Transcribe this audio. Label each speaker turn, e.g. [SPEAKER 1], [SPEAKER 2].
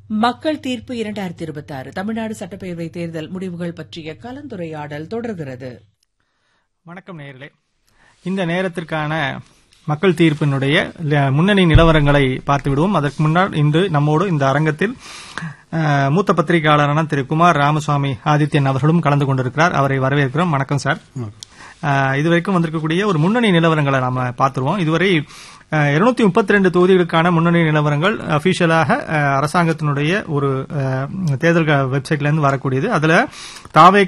[SPEAKER 1] மக்கள் தீர்ப்பு 2026 தமிழ்நாடு சட்டப்பேரவை தேர்தல் முடிவுகள் பற்றிய கலந்துரையாடல் தொடர்கிறது.
[SPEAKER 2] வணக்கம் நேயர்களே. இந்த நேரத்திற்கான மக்கள் தீர்ப்பினுடைய முன்னணி நிலவரங்களை பார்த்து விடுவோம். அதற்கு முன்னால் இன்று நம்மோடு இந்த அரங்கத்தில் மூத்த பத்திரிகையாளரான திரு குமார் ராமசுவாமி ஆதித்யன் அவர்களும் கலந்து கொண்டிருக்கிறார். அவரை வரவேற்கிறோம். வணக்கம் சார். இதுவரைக்கும் வந்திருக்கக்கூடிய ஒரு முன்னணி நிலவரங்களை நாம பார்த்துருவோம். இதுவரை 232 தொகுதிகளுக்கான முன்னணி நிலவரங்கள் அபிஷியலாக அரசாங்கத்தினுடைய ஒரு தேர்தல் வெப்சைட்ல இருந்து வரக்கூடியது. அதுல தாவே